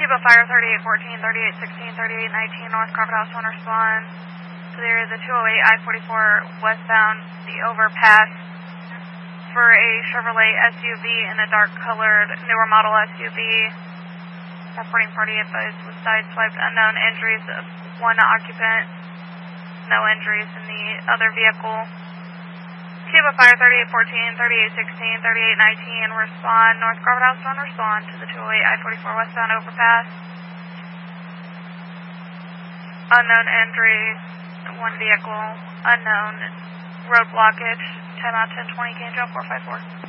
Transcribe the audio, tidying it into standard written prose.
Cuba Fire 3814, 3816, 3819, North Carpet House 1, respond to the area of the 208 I-44 westbound, the overpass for a Chevrolet SUV in a dark-colored, newer model SUV. Reporting party advised was sideswiped, unknown injuries of one occupant, no injuries in the other vehicle. Cuba Fire 3814, 3816, 3819, respond. North Carpet House 1, respond to the 208 I-44 westbound overpass. Unknown injuries, one vehicle, unknown, road blockage, 10 out 1020, Canjo 454.